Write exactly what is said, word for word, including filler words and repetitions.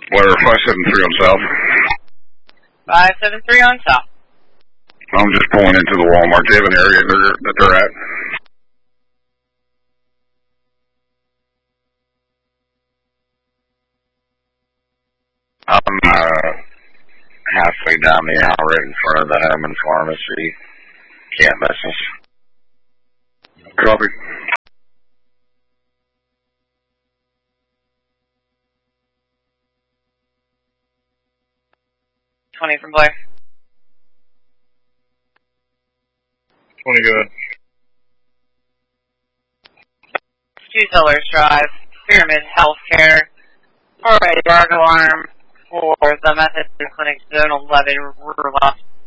Blair, five seven three on South. five seven three on South. I'm just pulling into the Walmart. Do you have an area they're, that they're at? I'm uh, halfway down the aisle right in front of the Herman Pharmacy. Can't miss us. Copy. twenty from Blair. twenty good. Two Sellers Drive, Pyramid Healthcare, for a dark alarm for the Methodist Clinic Zone eleven, River Lost